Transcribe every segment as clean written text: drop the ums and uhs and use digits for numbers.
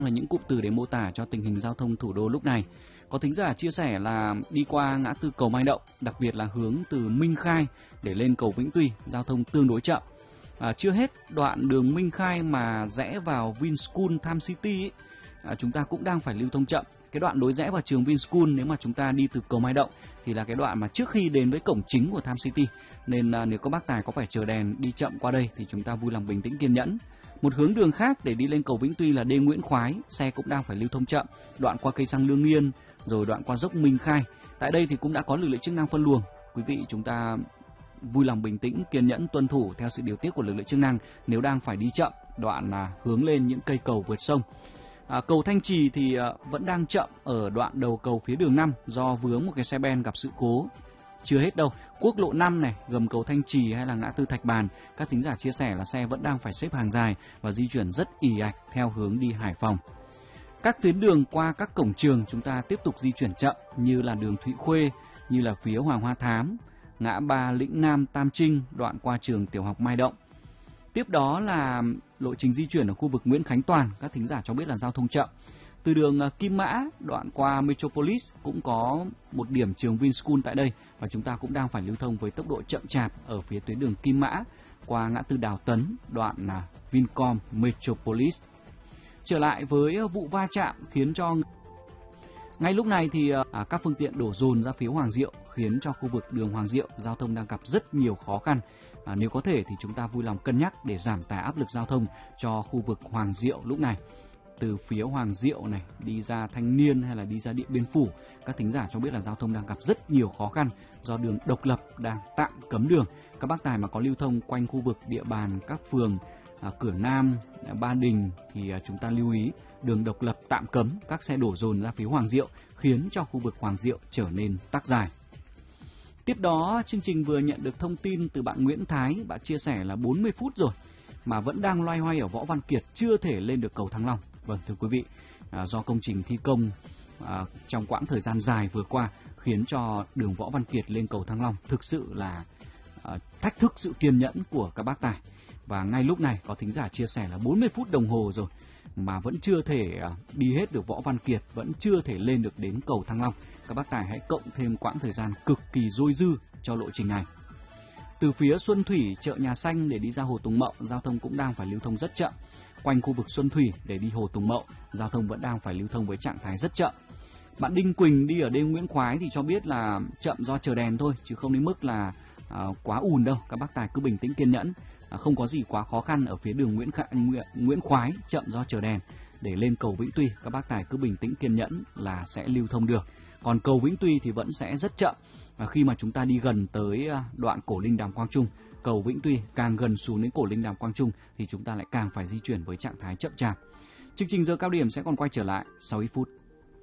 là những cụm từ để mô tả cho tình hình giao thông thủ đô lúc này. Có thính giả chia sẻ là đi qua ngã tư cầu Mai Động, đặc biệt là hướng từ Minh Khai để lên cầu Vĩnh Tuy, giao thông tương đối chậm. Chưa hết, đoạn đường Minh Khai mà rẽ vào Vinschool Tham City chúng ta cũng đang phải lưu thông chậm. Cái đoạn đối rẽ vào trường Vinschool nếu mà chúng ta đi từ cầu Mai Động thì là cái đoạn mà trước khi đến với cổng chính của Tham City. Nên nếu các bác tài có phải chờ đèn đi chậm qua đây thì chúng ta vui lòng bình tĩnh kiên nhẫn. Một hướng đường khác để đi lên cầu Vĩnh Tuy là D Nguyễn Khoái, xe cũng đang phải lưu thông chậm, đoạn qua cây xăng Lương Nghiên, rồi đoạn qua dốc Minh Khai. Tại đây thì cũng đã có lực lượng chức năng phân luồng. Quý vị chúng ta vui lòng bình tĩnh, kiên nhẫn tuân thủ theo sự điều tiết của lực lượng chức năng nếu đang phải đi chậm đoạn hướng lên những cây cầu vượt sông. Cầu Thanh Trì thì vẫn đang chậm ở đoạn đầu cầu phía đường 5 do vướng một cái xe ben gặp sự cố. Chưa hết đâu, quốc lộ 5 này, gầm cầu Thanh Trì hay là ngã tư Thạch Bàn, các thính giả chia sẻ là xe vẫn đang phải xếp hàng dài và di chuyển rất ì ạch theo hướng đi Hải Phòng. Các tuyến đường qua các cổng trường chúng ta tiếp tục di chuyển chậm như là đường Thụy Khuê, như là phía Hoàng Hoa Thám, ngã ba Lĩnh Nam Tam Trinh, đoạn qua trường tiểu học Mai Động. Tiếp đó là lộ trình di chuyển ở khu vực Nguyễn Khánh Toàn, các thính giả cho biết là giao thông chậm. Từ đường Kim Mã đoạn qua Metropolis cũng có một điểm trường Vinschool tại đây và chúng ta cũng đang phải lưu thông với tốc độ chậm chạp ở phía tuyến đường Kim Mã qua ngã tư Đào Tấn, đoạn Vincom Metropolis. Trở lại với vụ va chạm khiến cho ngay lúc này thì các phương tiện đổ dồn ra phía Hoàng Diệu khiến cho khu vực đường Hoàng Diệu giao thông đang gặp rất nhiều khó khăn. Nếu có thể thì chúng ta vui lòng cân nhắc để giảm tải áp lực giao thông cho khu vực Hoàng Diệu lúc này. Từ phía Hoàng Diệu này đi ra Thanh Niên hay là đi ra Điện Biên Phủ, các thính giả cho biết là giao thông đang gặp rất nhiều khó khăn do đường Độc Lập đang tạm cấm đường. Các bác tài mà có lưu thông quanh khu vực địa bàn các phường Cửa Nam, Ba Đình thì chúng ta lưu ý đường Độc Lập tạm cấm, các xe đổ dồn ra phía Hoàng Diệu khiến cho khu vực Hoàng Diệu trở nên tắc dài. Tiếp đó, chương trình vừa nhận được thông tin từ bạn Nguyễn Thái, bạn chia sẻ là 40 phút rồi mà vẫn đang loay hoay ở Võ Văn Kiệt, chưa thể lên được cầu Thăng Long. Vâng, thưa quý vị, do công trình thi công trong quãng thời gian dài vừa qua khiến cho đường Võ Văn Kiệt lên cầu Thăng Long thực sự là thách thức sự kiên nhẫn của các bác tài. Và ngay lúc này có thính giả chia sẻ là 40 phút đồng hồ rồi mà vẫn chưa thể đi hết được Võ Văn Kiệt, vẫn chưa thể lên được đến cầu Thăng Long. Các bác tài hãy cộng thêm quãng thời gian cực kỳ dôi dư cho lộ trình này. Từ phía Xuân Thủy, chợ Nhà Xanh để đi ra Hồ Tùng Mậu, giao thông cũng đang phải lưu thông rất chậm. Quanh khu vực Xuân Thủy để đi Hồ Tùng Mậu, giao thông vẫn đang phải lưu thông với trạng thái rất chậm. Bạn Đinh Quỳnh đi ở D Nguyễn Khoái thì cho biết là chậm do chờ đèn thôi, chứ không đến mức là quá ùn đâu. Các bác tài cứ bình tĩnh kiên nhẫn, không có gì quá khó khăn ở phía đường Nguyễn Khoái, chậm do chờ đèn. Để lên cầu Vĩnh Tuy, các bác tài cứ bình tĩnh kiên nhẫn là sẽ lưu thông được. Còn cầu Vĩnh Tuy thì vẫn sẽ rất chậm. Và khi mà chúng ta đi gần tới đoạn Cổ Linh Đàm Quang Trung, cầu Vĩnh Tuy càng gần xuống đến Cổ Linh Đàm Quang Trung thì chúng ta lại càng phải di chuyển với trạng thái chậm chạp. Chương trình giờ cao điểm sẽ còn quay trở lại sau ít phút.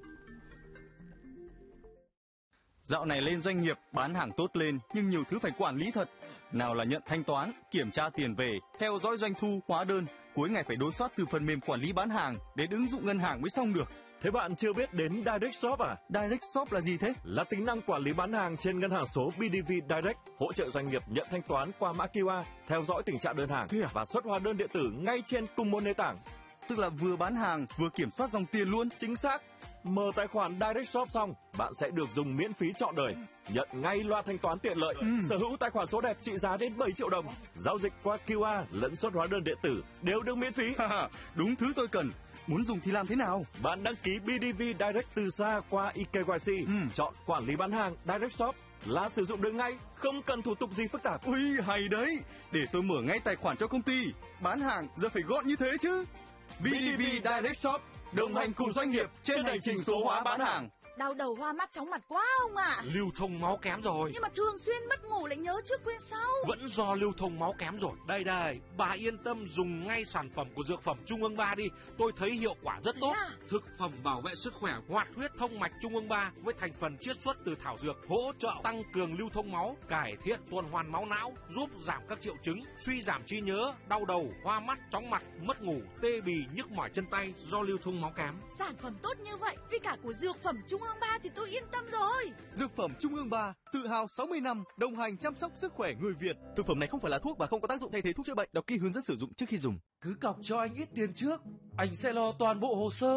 Dạo này lên doanh nghiệp bán hàng tốt lên nhưng nhiều thứ phải quản lý thật. Nào là nhận thanh toán, kiểm tra tiền về, theo dõi doanh thu, hóa đơn, cuối ngày phải đối soát từ phần mềm quản lý bán hàng đến ứng dụng ngân hàng mới xong được. Thế bạn chưa biết đến Direct Shop à? Direct Shop là gì thế? Là tính năng quản lý bán hàng trên ngân hàng số BDV Direct, hỗ trợ doanh nghiệp nhận thanh toán qua mã QR, theo dõi tình trạng đơn hàng và xuất hóa đơn điện tử ngay trên cùng một nền tảng. Tức là vừa bán hàng vừa kiểm soát dòng tiền luôn. Chính xác. Mở tài khoản Direct Shop xong, bạn sẽ được dùng miễn phí trọn đời, nhận ngay loa thanh toán tiện lợi, sở hữu tài khoản số đẹp trị giá đến 7 triệu đồng, giao dịch qua QR lẫn xuất hóa đơn điện tử đều được miễn phí. Đúng thứ tôi cần. Muốn dùng thì làm thế nào? Bạn đăng ký BDV Direct từ xa qua eKYC, chọn quản lý bán hàng Direct Shop là sử dụng được ngay, không cần thủ tục gì phức tạp. Ui, hay đấy. Để tôi mở ngay tài khoản cho công ty. Bán hàng giờ phải gọn như thế chứ. BDV Direct Shop, đồng hành cùng doanh nghiệp trên hành trình số hóa bán hàng. Đau đầu hoa mắt chóng mặt quá ông ạ. Lưu thông máu kém rồi. Nhưng mà thường xuyên mất ngủ lại nhớ trước quên sau. Vẫn do lưu thông máu kém rồi. Đây, bà yên tâm dùng ngay sản phẩm của Dược phẩm Trung ương 3 đi. Tôi thấy hiệu quả rất tốt. Thực phẩm bảo vệ sức khỏe hoạt huyết thông mạch Trung ương 3 với thành phần chiết xuất từ thảo dược, hỗ trợ tăng cường lưu thông máu, cải thiện tuần hoàn máu não, giúp giảm các triệu chứng suy giảm trí nhớ, đau đầu, hoa mắt, chóng mặt, mất ngủ, tê bì, nhức mỏi chân tay do lưu thông máu kém. Sản phẩm tốt như vậy, với cả của Dược phẩm Trung ương 3 thì tôi yên tâm rồi. Dược phẩm Trung ương 3, tự hào 60 năm đồng hành chăm sóc sức khỏe người Việt. Thực phẩm này không phải là thuốc và không có tác dụng thay thế thuốc chữa bệnh. Đọc kỹ hướng dẫn sử dụng trước khi dùng. Cứ cọc cho anh ít tiền trước, anh sẽ lo toàn bộ hồ sơ.